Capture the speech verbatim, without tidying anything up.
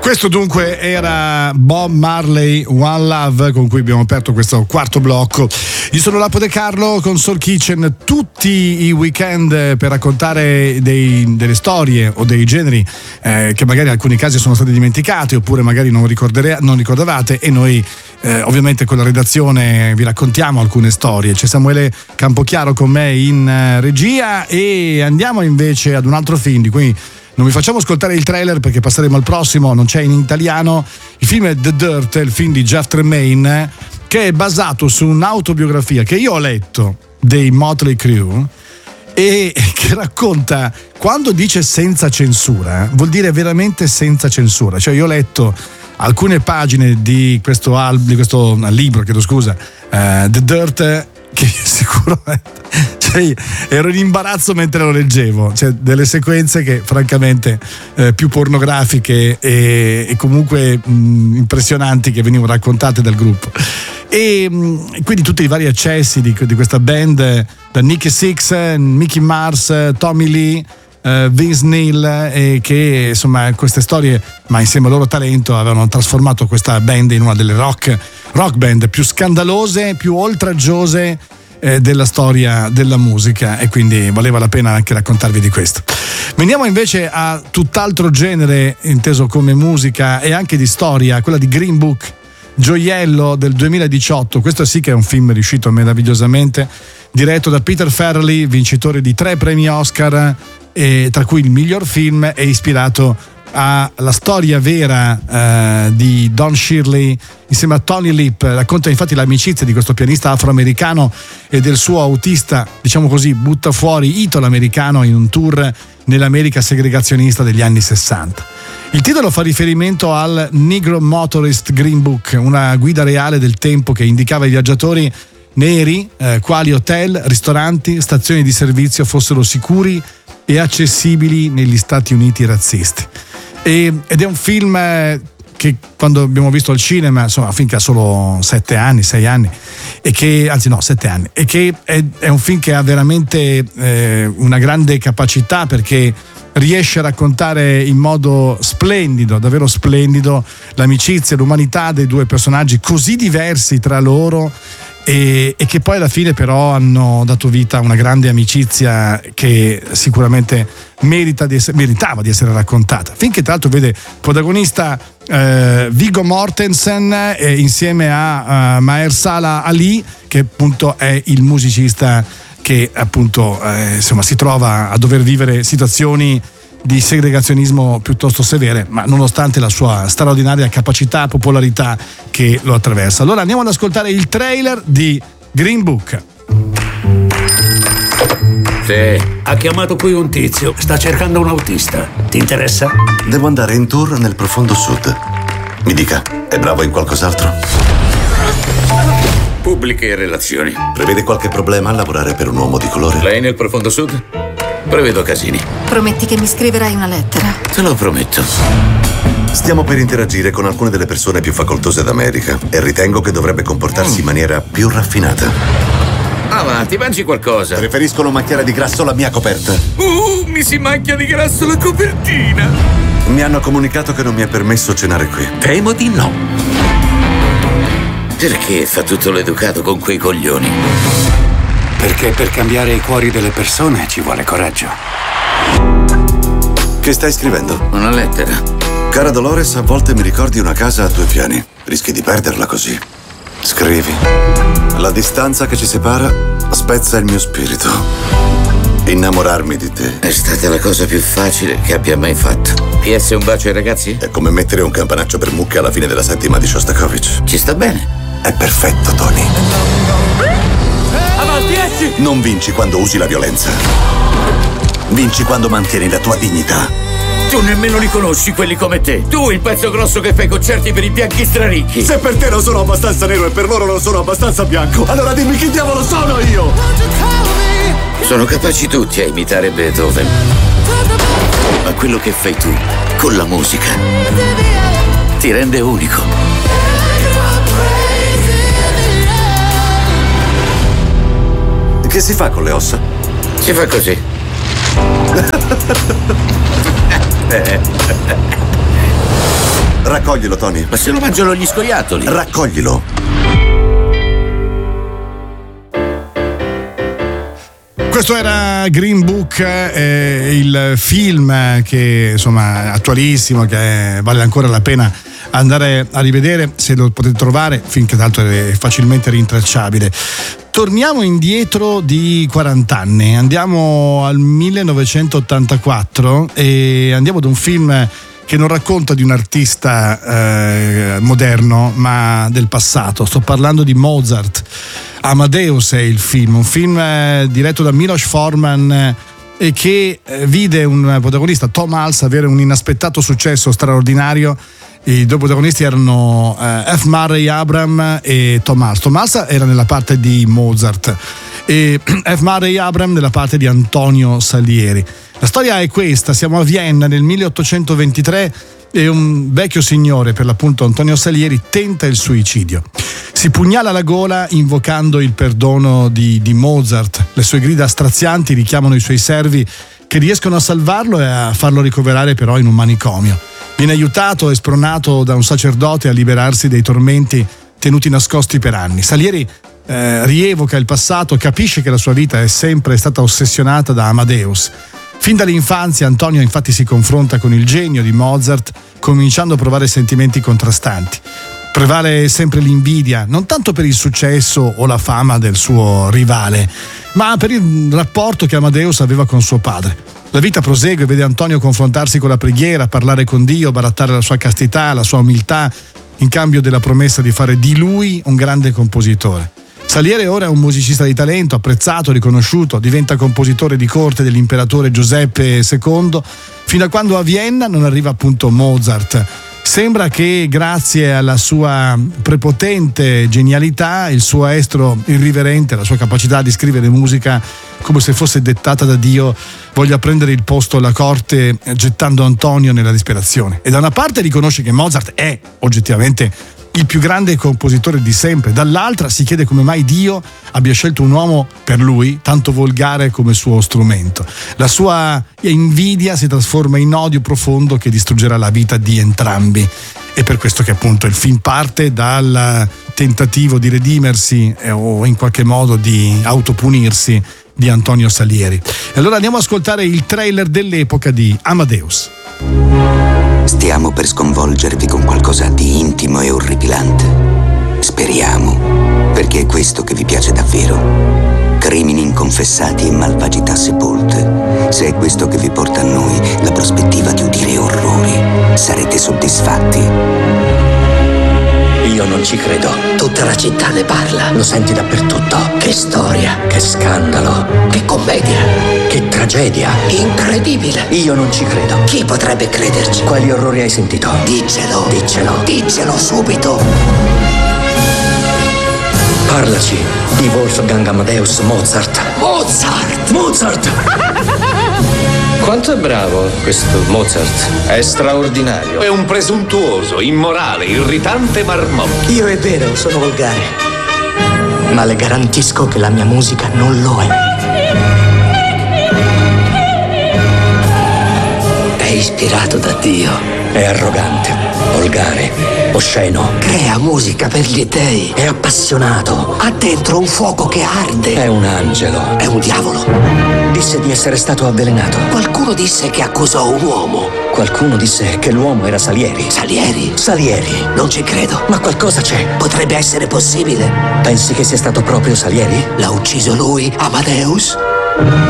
Questo dunque era Bob Marley, One Love, con cui abbiamo aperto questo quarto blocco. Io sono Lapo De Carlo con Soul Kitchen tutti i weekend per raccontare dei, delle storie o dei generi eh, che magari in alcuni casi sono stati dimenticati oppure magari non, non ricordavate, e noi eh, ovviamente con la redazione vi raccontiamo alcune storie. C'è Samuele Campochiaro con me in uh, regia, e andiamo invece ad un altro film di cui non vi facciamo ascoltare il trailer perché passeremo al prossimo, non c'è in italiano. Il film è The Dirt, il film di Jeff Tremaine, che è basato su un'autobiografia che io ho letto dei Motley Crue e che racconta, quando dice senza censura, vuol dire veramente senza censura. Cioè io ho letto alcune pagine di questo, al- di questo libro, chiedo scusa, uh, The Dirt, che sicuramente, cioè, ero in imbarazzo mentre lo leggevo. Cioè delle sequenze che francamente eh, più pornografiche e, e comunque mh, impressionanti che venivano raccontate dal gruppo, e mh, quindi tutti i vari accessi di, di questa band, da Nicky Six, Mickey Mars, Tommy Lee, Uh, Vince Neil, e che insomma queste storie, ma insieme al loro talento, avevano trasformato questa band in una delle rock, rock band più scandalose, più oltraggiose eh, della storia della musica, e quindi valeva la pena anche raccontarvi di questo. Veniamo invece a tutt'altro genere inteso come musica e anche di storia, quella di Green Book, gioiello del duemiladiciotto. Questo sì che è un film riuscito meravigliosamente, diretto da Peter Farrelly, vincitore di tre premi Oscar, e tra cui il miglior film, è ispirato alla storia vera eh, di Don Shirley insieme a Tony Lip. Racconta infatti l'amicizia di questo pianista afroamericano e del suo autista, diciamo così, butta fuori italo-americano in un tour nell'America segregazionista degli anni sessanta. Il titolo fa riferimento al Negro Motorist Green Book, una guida reale del tempo che indicava ai viaggiatori neri eh, quali hotel, ristoranti, stazioni di servizio fossero sicuri e accessibili negli Stati Uniti razzisti. E, ed è un film eh, che quando abbiamo visto al cinema, insomma, finché ha solo sette anni, sei anni, e che, anzi no, sette anni, e che è, è un film che ha veramente eh, una grande capacità, perché riesce a raccontare in modo splendido, davvero splendido, l'amicizia e l'umanità dei due personaggi così diversi tra loro, e, e che poi alla fine però hanno dato vita a una grande amicizia che sicuramente merita di essere, meritava di essere raccontata. Finché tra l'altro vede protagonista eh, Viggo Mortensen eh, insieme a uh, Mahershala Ali, che appunto è il musicista che appunto eh, insomma si trova a dover vivere situazioni di segregazionismo piuttosto severe, ma nonostante la sua straordinaria capacità, popolarità che lo attraversa. Allora andiamo ad ascoltare il trailer di Green Book. Sì, ha chiamato qui un tizio, sta cercando un autista. Ti interessa? Devo andare in tour nel profondo sud. Mi dica, è bravo in qualcos'altro? Pubbliche relazioni. Prevede qualche problema a lavorare per un uomo di colore? Lei nel profondo sud? Prevedo casini. Prometti che mi scriverai una lettera? Te lo prometto. Stiamo per interagire con alcune delle persone più facoltose d'America e ritengo che dovrebbe comportarsi in maniera più raffinata. Avanti, mangi qualcosa. Preferiscono macchiare di grasso la mia coperta. Uh, mi si macchia di grasso la copertina. Mi hanno comunicato che non mi è permesso cenare qui. Temo di no. Perché fa tutto l'educato con quei coglioni? Perché per cambiare i cuori delle persone ci vuole coraggio. Che stai scrivendo? Una lettera. Cara Dolores, a volte mi ricordi una casa a due piani. Rischi di perderla così. Scrivi. La distanza che ci separa spezza il mio spirito. Innamorarmi di te è stata la cosa più facile che abbia mai fatto. P S un bacio ai ragazzi? È come mettere un campanaccio per mucche alla fine della settima di Shostakovich. Ci sta bene. È perfetto, Tony. Avanti, esci! Non vinci quando usi la violenza. Vinci quando mantieni la tua dignità. Tu nemmeno li conosci quelli come te. Tu il pezzo grosso che fai concerti per i bianchi straricchi. Se per te non sono abbastanza nero e per loro non sono abbastanza bianco, allora dimmi chi diavolo sono io! Sono capaci tutti a imitare Beethoven. Ma quello che fai tu con la musica ti rende unico. Che si fa con le ossa? Si fa così. Raccoglilo, Tony. Ma se lo mangiano gli scoiattoli? Raccoglilo. Questo era Green Book, eh, il film che insomma attualissimo, che vale ancora la pena andare a rivedere, se lo potete trovare, finché tanto è facilmente rintracciabile. Torniamo indietro di quaranta anni, andiamo al millenovecentottantaquattro e andiamo ad un film che non racconta di un artista eh, moderno, ma del passato. Sto parlando di Mozart. Amadeus è il film, un film eh, diretto da Milos Forman eh, e che eh, vide un protagonista, Tom Hulce, avere un inaspettato successo straordinario. I due protagonisti erano eh, F. Murray Abraham e Tom Hulce. Tom Hulce era nella parte di Mozart e F. Murray Abraham nella parte di Antonio Salieri. La storia è questa: siamo a Vienna nel milleottocentoventitré e un vecchio signore, per l'appunto Antonio Salieri, tenta il suicidio. Si pugnala la gola invocando il perdono di, di Mozart. Le sue grida strazianti richiamano i suoi servi, che riescono a salvarlo e a farlo ricoverare però in un manicomio. Viene aiutato e spronato da un sacerdote a liberarsi dei tormenti tenuti nascosti per anni. Salieri eh, rievoca il passato, capisce che la sua vita è sempre stata ossessionata da Amadeus. Fin dall'infanzia Antonio infatti si confronta con il genio di Mozart, cominciando a provare sentimenti contrastanti. Prevale sempre l'invidia, non tanto per il successo o la fama del suo rivale, ma per il rapporto che Amadeus aveva con suo padre. La vita prosegue, vede Antonio confrontarsi con la preghiera, parlare con Dio, barattare la sua castità, la sua umiltà, in cambio della promessa di fare di lui un grande compositore. Salieri ora è un musicista di talento, apprezzato, riconosciuto, diventa compositore di corte dell'imperatore Giuseppe secondo, fino a quando a Vienna non arriva appunto Mozart. Sembra che grazie alla sua prepotente genialità, il suo estro irriverente, la sua capacità di scrivere musica come se fosse dettata da Dio, voglia prendere il posto alla corte, gettando Antonio nella disperazione. E da una parte riconosce che Mozart è oggettivamente il più grande compositore di sempre, dall'altra si chiede come mai Dio abbia scelto un uomo per lui tanto volgare come suo strumento. La sua invidia si trasforma in odio profondo che distruggerà la vita di entrambi. È per questo che appunto il film parte dal tentativo di redimersi eh, o in qualche modo di autopunirsi di Antonio Salieri. E allora andiamo ad ascoltare il trailer dell'epoca di Amadeus. Stiamo per sconvolgervi con qualcosa di intimo e orripilante. Speriamo, perché è questo che vi piace davvero. Crimini inconfessati e malvagità sepolte. Se è questo che vi porta a noi, la prospettiva di udire orrori, sarete soddisfatti. Io non ci credo. Tutta la città ne parla. Lo senti dappertutto. Che storia. Che scandalo. Che commedia. Che tragedia. Incredibile. Io non ci credo. Chi potrebbe crederci? Quali orrori hai sentito? Diccelo. Diccelo. Diccelo subito. Parlaci di Wolfgang Amadeus Mozart. Mozart! Mozart! Quanto è bravo questo Mozart? È straordinario. È un presuntuoso, immorale, irritante marmotto. Io è vero, sono volgare. Ma le garantisco che la mia musica non lo è. È ispirato da Dio. È arrogante, volgare, osceno. Crea musica per gli dèi. È appassionato. Ha dentro un fuoco che arde. È un angelo. È un diavolo. Disse di essere stato avvelenato. Qualcuno disse che accusò un uomo. Qualcuno disse che l'uomo era Salieri. Salieri? Salieri. Non ci credo. Ma qualcosa c'è. Potrebbe essere possibile. Pensi che sia stato proprio Salieri? L'ha ucciso lui, Amadeus?